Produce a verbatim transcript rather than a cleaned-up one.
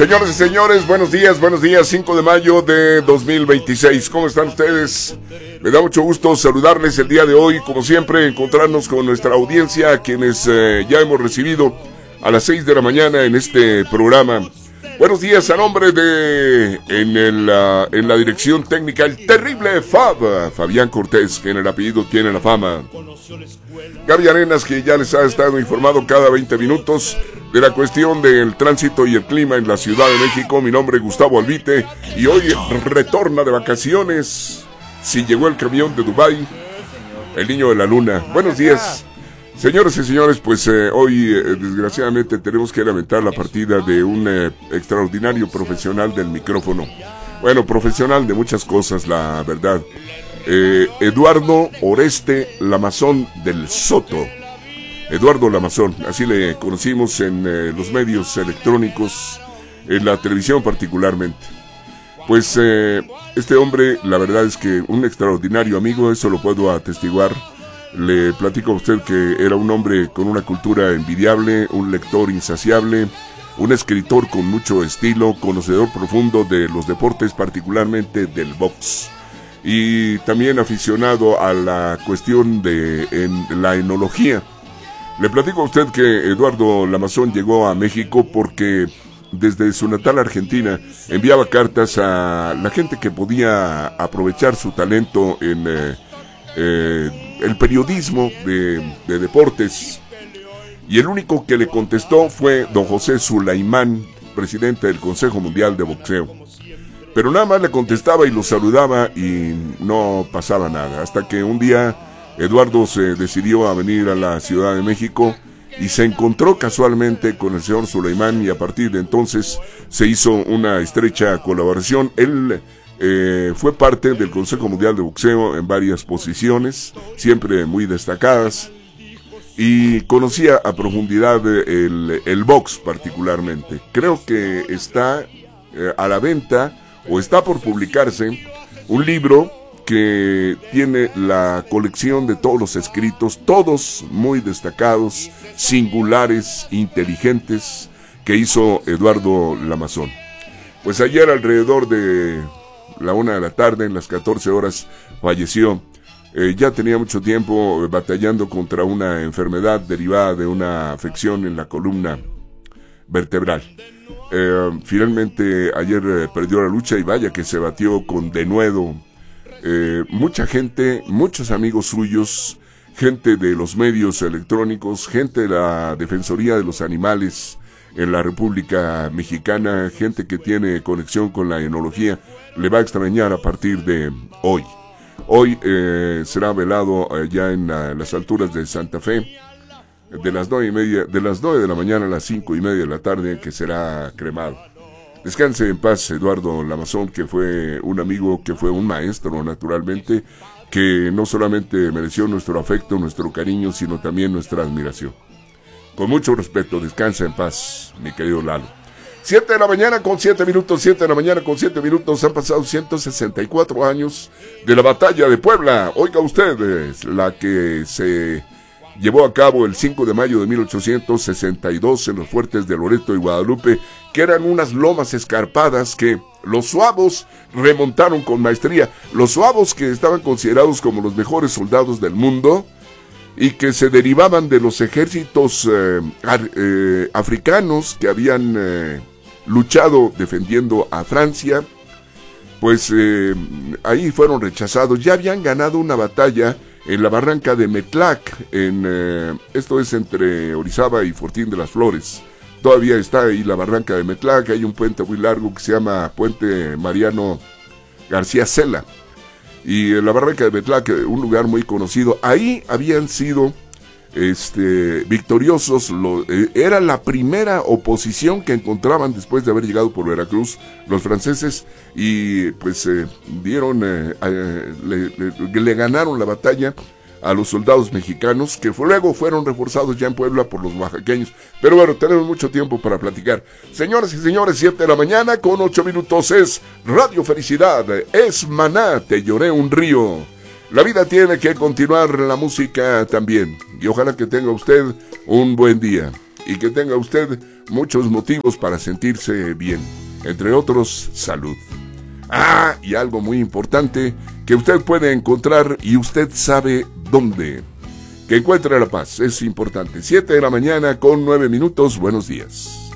Señores y señores, buenos días, buenos días, cinco de mayo de dos mil veintiséis. ¿Cómo están ustedes? Me da mucho gusto saludarles el día de hoy, como siempre, encontrarnos con nuestra audiencia, a quienes eh, ya hemos recibido a las seis de la mañana en este programa. Buenos días a nombre de, en, el, uh, en la dirección técnica, el terrible Fab, Fabián Cortés, que en el apellido tiene la fama. Gaby Arenas, que ya les ha estado informado cada veinte minutos de la cuestión del tránsito y el clima en la Ciudad de México. Mi nombre es Gustavo Albite y hoy retorna de vacaciones. Si llegó el camión de Dubái, el niño de la luna. Buenos días. Señores y señores, pues eh, hoy eh, desgraciadamente tenemos que lamentar la partida de un eh, extraordinario profesional del micrófono. Bueno, profesional de muchas cosas, la verdad. Eh, Eduardo Oreste Lamazón del Soto. Eduardo Lamazón, así le conocimos en eh, los medios electrónicos, en la televisión particularmente. Pues eh, este hombre, la verdad es que un extraordinario amigo, eso lo puedo atestiguar. Le platico a usted que era un hombre con una cultura envidiable, un lector insaciable, un escritor con mucho estilo, conocedor profundo de los deportes, particularmente del box, y también aficionado a la cuestión de en la enología. Le platico a usted que Eduardo Lamazón llegó a México porque desde su natal Argentina enviaba cartas a la gente que podía aprovechar su talento en eh, eh, el periodismo de, de deportes, y el único que le contestó fue don José Sulaimán, presidente del Consejo Mundial de Boxeo. Pero nada más le contestaba y lo saludaba y no pasaba nada, hasta que un día Eduardo se decidió a venir a la Ciudad de México y se encontró casualmente con el señor Sulaimán, y a partir de entonces se hizo una estrecha colaboración. Él eh, fue parte del Consejo Mundial de Boxeo en varias posiciones, siempre muy destacadas, y conocía a profundidad el, el box particularmente. Creo que está eh, a la venta o está por publicarse un libro que tiene la colección de todos los escritos, todos muy destacados, singulares, inteligentes, que hizo Eduardo Lamazón. Pues ayer alrededor de la una de la tarde, en las catorce horas, falleció. Eh, ya tenía mucho tiempo batallando contra una enfermedad derivada de una afección en la columna vertebral. Eh, finalmente ayer eh, perdió la lucha, y vaya que se batió con denuedo. Eh, mucha gente, muchos amigos suyos, gente de los medios electrónicos, gente de la Defensoría de los Animales en la República Mexicana, gente que tiene conexión con la enología, le va a extrañar a partir de hoy. Hoy eh, será velado allá en la, las alturas de Santa Fe, de las nueve y media, de las nueve de la mañana a las cinco y media de la tarde, que será cremado. Descanse en paz Eduardo Lamazón, que fue un amigo, que fue un maestro naturalmente, que no solamente mereció nuestro afecto, nuestro cariño, sino también nuestra admiración. Con mucho respeto, descansa en paz, mi querido Lalo. siete de la mañana con siete minutos, siete de la mañana con siete minutos, han pasado ciento sesenta y cuatro años de la batalla de Puebla. Oiga ustedes, la que se llevó a cabo el cinco de mayo de mil ochocientos sesenta y dos en los fuertes de Loreto y Guadalupe, que eran unas lomas escarpadas que los suavos remontaron con maestría. Los suavos, que estaban considerados como los mejores soldados del mundo y que se derivaban de los ejércitos eh, eh, africanos que habían eh, luchado defendiendo a Francia, pues eh, ahí fueron rechazados. Ya habían ganado una batalla en la barranca de Metlac, en, eh, esto es entre Orizaba y Fortín de las Flores. Todavía está ahí la barranca de Metlac, hay un puente muy largo que se llama Puente Mariano García Cela. Y en la barranca de Metlac, un lugar muy conocido, ahí habían sido este, victoriosos. Lo, eh, era la primera oposición que encontraban después de haber llegado por Veracruz los franceses, y pues eh, dieron, eh, eh, le, le, le ganaron la batalla a los soldados mexicanos, que luego fueron reforzados ya en Puebla por los oaxaqueños. Pero bueno, tenemos mucho tiempo para platicar. Señoras y señores, siete de la mañana con ocho minutos, es Radio Felicidad, es Maná, Te Lloré un Río. La vida tiene que continuar, la música también, y ojalá que tenga usted un buen día. y que tenga usted muchos motivos para sentirse bien, entre otros, salud. Ah, y algo muy importante que usted puede encontrar y usted sabe dónde. Que encuentre la paz, es importante. siete de la mañana con nueve minutos, buenos días.